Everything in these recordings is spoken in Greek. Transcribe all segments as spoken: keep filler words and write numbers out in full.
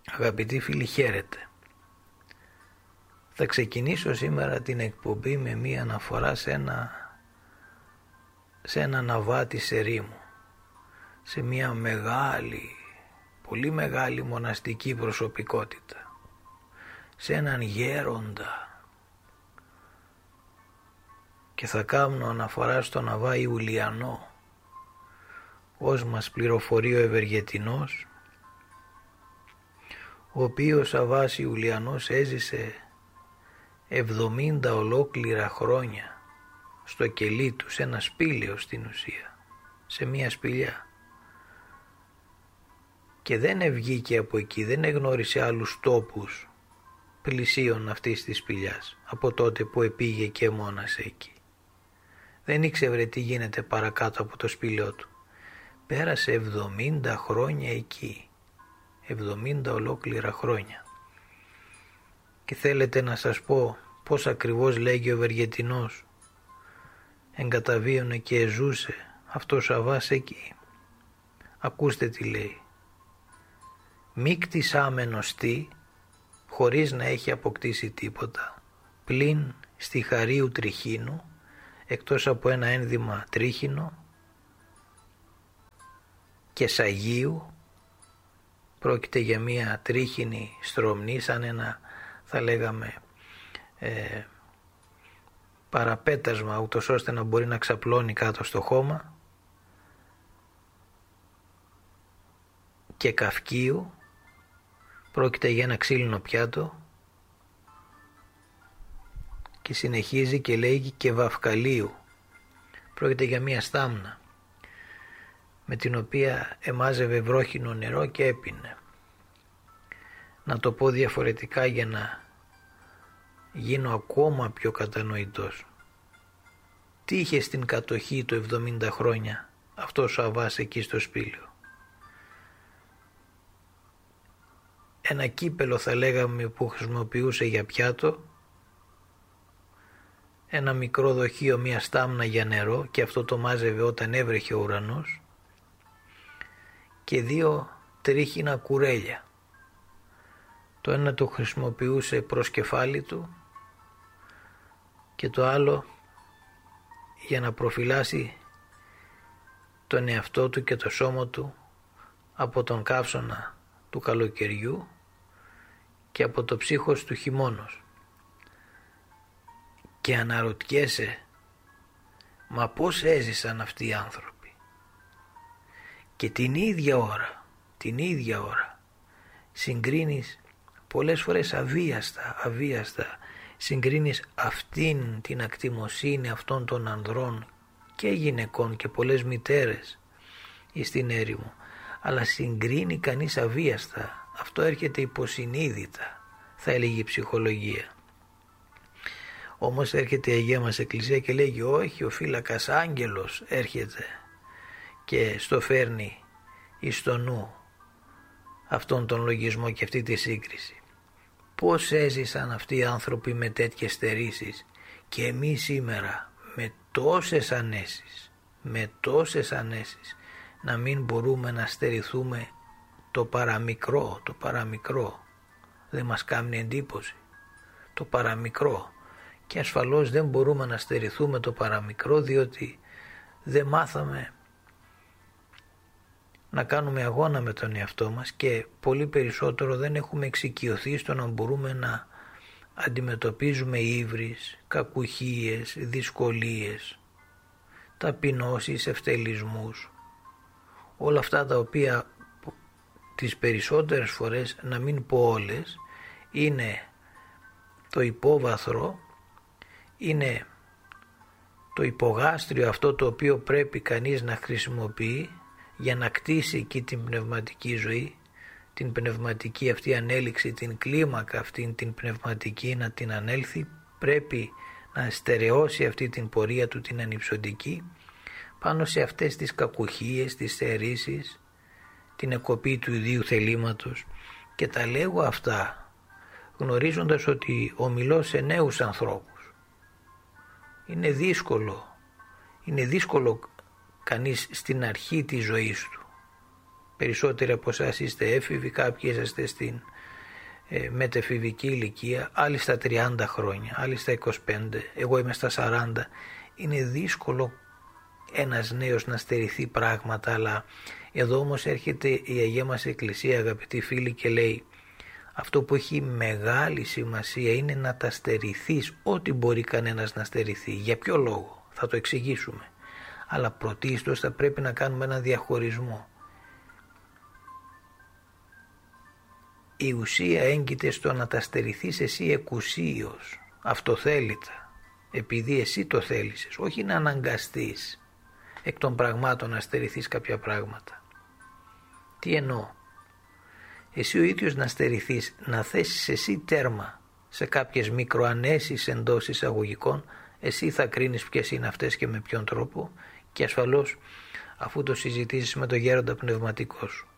Αγαπητοί φίλοι, χαίρετε. Θα ξεκινήσω σήμερα την εκπομπή με μία αναφορά σε ένα, σε ένα ναβάτη σε Ρήμο, σε μία μεγάλη, πολύ μεγάλη μοναστική προσωπικότητα, σε έναν γέροντα, και θα κάνω αναφορά στο Αββά Ιουλιανό, ως μας πληροφορεί ο Ευεργετινός, ο οποίος Αββάς Ιουλιανός έζησε εβδομήντα ολόκληρα χρόνια στο κελί του, σε ένα σπήλαιο στην ουσία, σε μια σπηλιά, και δεν ευγήκε από εκεί, δεν εγνώρισε άλλους τόπους πλησίων αυτής της σπηλιάς από τότε που επήγε και μόνασε εκεί. Δεν ήξερε τι γίνεται παρακάτω από το σπήλαιο του. Πέρασε εβδομήντα χρόνια εκεί, εβδομήντα ολόκληρα χρόνια. Και θέλετε να σας πω πώς ακριβώς λέγει ο Ευεργετινός εγκαταβίωνε και ζούσε αυτός ο Αββάς εκεί? Ακούστε τι λέει. Μη κτισάμενος τι, χωρίς να έχει αποκτήσει τίποτα, πλην στη χαρίου τριχίνου, εκτός από ένα ένδυμα τρίχινο και σαγίου. Πρόκειται για μια τρίχινη στρωμνή, σαν ένα, θα λέγαμε, ε, παραπέτασμα, ούτως ώστε να μπορεί να ξαπλώνει κάτω στο χώμα, και καυκίου. Πρόκειται για ένα ξύλινο πιάτο, και συνεχίζει και λέει και βαφκαλίου. Πρόκειται για μια στάμνα με την οποία εμάζευε βρόχινο νερό και έπινε. Να το πω διαφορετικά για να γίνω ακόμα πιο κατανοητός. Τι είχε στην κατοχή του εβδομήντα χρόνια αυτός ο Αββάς εκεί στο σπήλαιο? Ένα κύπελο, θα λέγαμε, που χρησιμοποιούσε για πιάτο, ένα μικρό δοχείο, μια στάμνα για νερό, και αυτό το μάζευε όταν έβρεχε ο ουρανός, και δύο τρίχινα κουρέλια. Το ένα το χρησιμοποιούσε προς κεφάλι του και το άλλο για να προφυλάσει τον εαυτό του και το σώμα του από τον καύσωνα του καλοκαιριού και από το ψύχος του χειμώνος. Και αναρωτιέσαι, μα πώς έζησαν αυτοί οι άνθρωποι? Και την ίδια ώρα, την ίδια ώρα συγκρίνεις πολλές φορές αβίαστα, αβίαστα συγκρίνεις αυτήν την ακτιμοσύνη αυτών των ανδρών και γυναικών και πολλές μητέρες στην έρημο, αλλά συγκρίνει κανείς αβίαστα. Αυτό έρχεται υποσυνείδητα, θα έλεγε η ψυχολογία. Όμως έρχεται η Αγία μας Εκκλησία και λέγει όχι, ο φύλακας άγγελος έρχεται και στο φέρνει εις το νου αυτόν τον λογισμό και αυτή τη σύγκριση. Πώς έζησαν αυτοί οι άνθρωποι με τέτοιες στερήσεις, και εμείς σήμερα με τόσες ανέσεις, με τόσες ανέσεις, να μην μπορούμε να στερηθούμε το παραμικρό, το παραμικρό. Δεν μας κάνει εντύπωση το παραμικρό, και ασφαλώς δεν μπορούμε να στερηθούμε το παραμικρό, διότι δεν μάθαμε να κάνουμε αγώνα με τον εαυτό μας, και πολύ περισσότερο δεν έχουμε εξοικειωθεί στο να μπορούμε να αντιμετωπίζουμε ύβρις, κακουχίες, δυσκολίες, ταπεινώσεις, ευτελισμούς, όλα αυτά τα οποία τις περισσότερες φορές, να μην πω όλες, είναι το υπόβαθρο, είναι το υπογάστριο αυτό το οποίο πρέπει κανείς να χρησιμοποιεί για να κτίσει εκεί την πνευματική ζωή, την πνευματική αυτή ανέλυξη, την κλίμακα αυτή την πνευματική να την ανέλθει. Πρέπει να στερεώσει αυτή την πορεία του την ανυψωτική πάνω σε αυτές τις κακουχίες, τις στερήσεις, την εκοπή του ιδίου θελήματος. Και τα λέγω αυτά γνωρίζοντας ότι ομιλώ σε νέους ανθρώπους. Είναι δύσκολο, είναι δύσκολο κανείς στην αρχή της ζωής του Περισσότεροι από εσάς είστε έφηβοι, κάποιοι είσαστε στην ε, μετεφηβική ηλικία, άλλοι στα τριάντα χρόνια, άλλοι στα είκοσι πέντε, εγώ είμαι στα σαράντα. Είναι δύσκολο ένας νέος να στερηθεί πράγματα, αλλά εδώ όμως έρχεται η Αγία μας Εκκλησία, αγαπητοί φίλοι, και λέει αυτό που έχει μεγάλη σημασία είναι να τα στερηθείς ό,τι μπορεί κανένας να στερηθεί. Για ποιο λόγο? Θα το εξηγήσουμε. Αλλά πρωτίστως θα πρέπει να κάνουμε ένα διαχωρισμό. Η ουσία έγκυται στο να τα στερηθείς εσύ εκουσίως, αυτοθέλητα, επειδή εσύ το θέλησες, όχι να αναγκαστείς εκ των πραγμάτων να στερηθείς κάποια πράγματα. Τι εννοώ? Εσύ ο ίδιος να στερηθείς, να θέσεις εσύ τέρμα σε κάποιες μικροανέσεις εντός εισαγωγικών, εσύ θα κρίνεις ποιες είναι αυτές και με ποιον τρόπο, και ασφαλώς αφού το συζητήσεις με το γέροντα πνευματικό σου.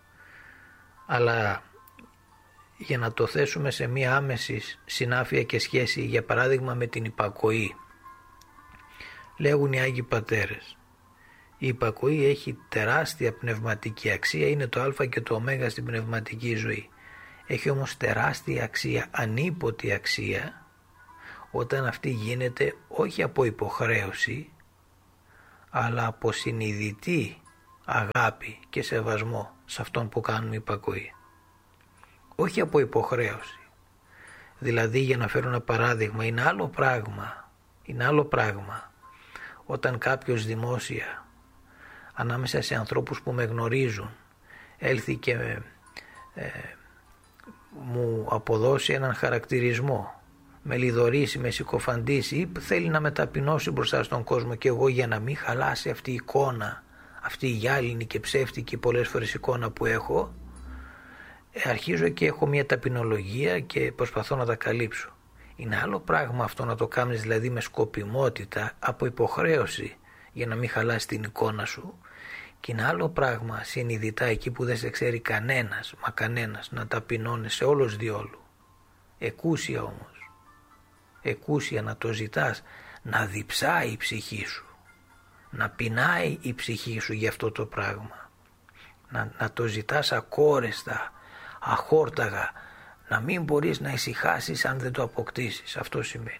Αλλά για να το θέσουμε σε μία άμεση συνάφεια και σχέση, για παράδειγμα με την υπακοή, λέγουν οι Άγιοι Πατέρες, η υπακοή έχει τεράστια πνευματική αξία, είναι το α και το ω στην πνευματική ζωή. Έχει όμως τεράστια αξία, ανίποτη αξία, όταν αυτή γίνεται όχι από υποχρέωση, αλλά από συνειδητή αγάπη και σεβασμό σε αυτόν που κάνουμε υπακοή. Όχι από υποχρέωση. Δηλαδή, για να φέρω ένα παράδειγμα, είναι άλλο πράγμα, είναι άλλο πράγμα όταν κάποιος δημόσια ανάμεσα σε ανθρώπους που με γνωρίζουν έλθει και ε, μου αποδώσει έναν χαρακτηρισμό, με λιδωρήσει, με συκοφαντήσει ή θέλει να με ταπεινώσει μπροστά στον κόσμο, και εγώ για να μην χαλάσει αυτή η εικόνα, αυτή η γυάλινη και ψεύτικη πολλές φορές εικόνα που έχω, αρχίζω και έχω μια ταπεινολογία και προσπαθώ να τα καλύψω. Είναι άλλο πράγμα αυτό να το κάνεις δηλαδή με σκοπιμότητα, από υποχρέωση, για να μην χαλάσει την εικόνα σου, και είναι άλλο πράγμα συνειδητά, εκεί που δεν σε ξέρει κανένας, μα κανένας, να ταπεινώνεσαι όλος διόλου. Εκούσια όμως, εκούσια να το ζητάς, να διψάει η ψυχή σου, να πεινάει η ψυχή σου για αυτό το πράγμα, να, να το ζητάς ακόρεστα, αχόρταγα, να μην μπορείς να ησυχάσεις αν δεν το αποκτήσεις. Αυτό σημαίνει.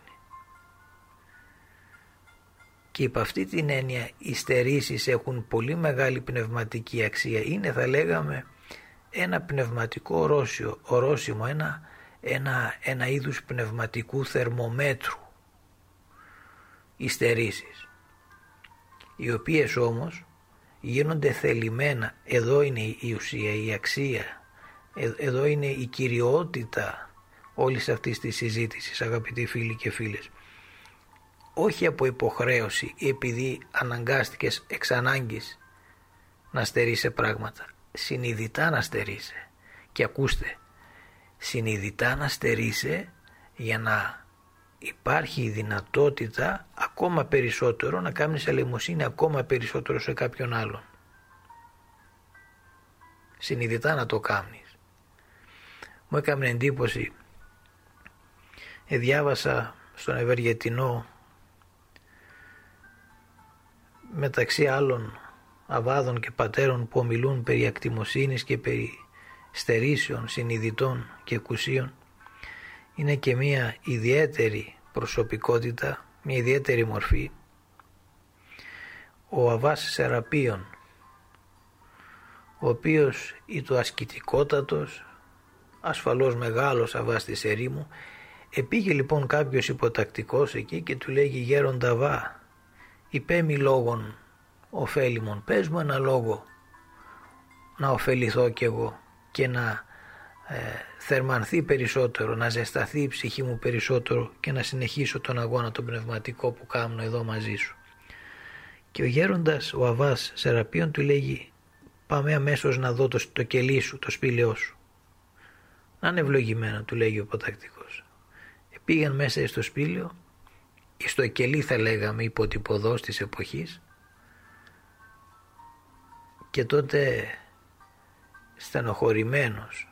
Και υπ' αυτή την έννοια οι στερήσεις έχουν πολύ μεγάλη πνευματική αξία. Είναι, θα λέγαμε, ένα πνευματικό ορόσιο, ορόσημο, ένα, ένα, ένα είδους πνευματικού θερμομέτρου. Οι στερήσεις, οι οποίες όμως γίνονται θελημένα. Εδώ είναι η ουσία, η αξία. Εδώ είναι η κυριότητα όλης αυτής της συζήτησης, αγαπητοί φίλοι και φίλες. Όχι από υποχρέωση ή επειδή αναγκάστηκες εξ ανάγκης να στερείσαι πράγματα. Συνειδητά να στερείσαι. Και ακούστε, συνειδητά να στερείσαι για να υπάρχει η δυνατότητα ακόμα περισσότερο να κάνεις ελεημοσύνη ακόμα περισσότερο σε κάποιον άλλον. Συνειδητά να το κάνεις. Μου έκανε εντύπωση, ε, διάβασα στον Ευεργετινό, μεταξύ άλλων αβάδων και πατέρων που ομιλούν περί ακτιμοσύνης και περί στερήσεων συνειδητών και εκουσίων, είναι και μια ιδιαίτερη προσωπικότητα, μια ιδιαίτερη μορφή, ο Αββάς Σεραπείων, ο οποίος ή το ασκητικότατος, ασφαλώς μεγάλος Αββάς της ερήμου. Επήγε λοιπόν κάποιος υποτακτικός εκεί και του λέγει, γέροντα Αββά, υπέμει λόγων ωφέλιμων, πες μου ένα λόγο να ωφεληθώ κι εγώ και να ε, θερμανθεί περισσότερο, να ζεσταθεί η ψυχή μου περισσότερο και να συνεχίσω τον αγώνα τον πνευματικό που κάνω εδώ μαζί σου. Και ο γέροντας, ο Αββάς Σεραπείων, του λέγει, πάμε αμέσως να δω το, το κελί σου, το σπήλαιό σου. Να είναι ευλογημένο, του λέγει ο υποτακτικός. Πήγαν μέσα στο σπήλαιο, στο κελί θα λέγαμε υποτυπωδός της εποχής, και τότε στενοχωρημένος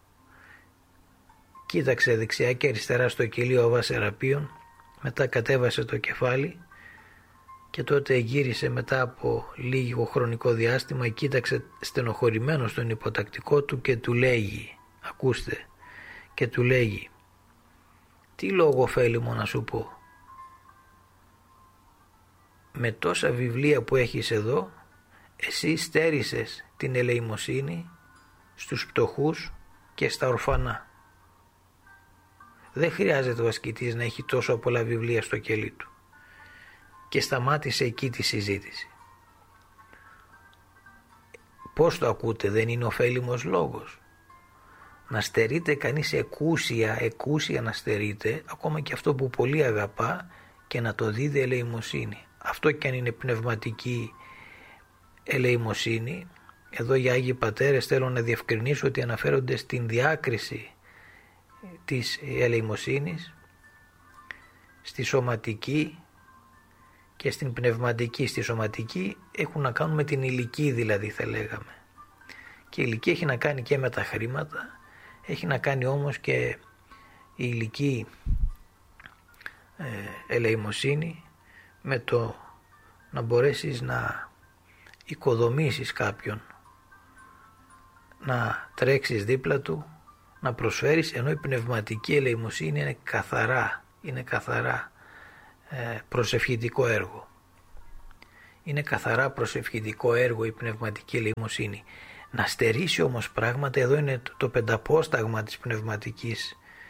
κοίταξε δεξιά και αριστερά στο κελί ο Αββάς Σεραπείων, μετά κατέβασε το κεφάλι και τότε γύρισε μετά από λίγο χρονικό διάστημα, κοίταξε στενοχωρημένο στον υποτακτικό του και του λέγει, ακούστε, και του λέγει, τι λόγο ωφέλιμο να σου πω, με τόσα βιβλία που έχεις εδώ, εσύ στέρισες την ελεημοσύνη στους πτωχούς και στα ορφανά. Δεν χρειάζεται ο ασκητής να έχει τόσο πολλά βιβλία στο κελί του. Και σταμάτησε εκεί τη συζήτηση. Πώς το ακούτε, δεν είναι ωφέλιμος λόγος? Να στερείται κανείς εκούσια, εκούσια να στερείται, ακόμα και αυτό που πολύ αγαπά, και να το δίδει ελεημοσύνη. Αυτό και αν είναι πνευματική ελεημοσύνη. Εδώ οι Άγιοι Πατέρες θέλω να διευκρινίσω ότι αναφέρονται στην διάκριση της ελεημοσύνης, στη σωματική και στην πνευματική. Στη σωματική έχουν να κάνουν με την ηλική, δηλαδή θα λέγαμε, και η ηλική έχει να κάνει και με τα χρήματα, έχει να κάνει όμως και η ηλική ε, ελεημοσύνη με το να μπορέσεις να οικοδομήσεις κάποιον, να τρέξεις δίπλα του, να προσφέρεις, ενώ η πνευματική ελεημοσύνη είναι καθαρά, είναι καθαρά ε, προσευχητικό έργο. Είναι καθαρά προσευχητικό έργο η πνευματική ελεημοσύνη. Να στερήσει όμως πράγματα, εδώ είναι το, το πενταπόσταγμα της πνευματικής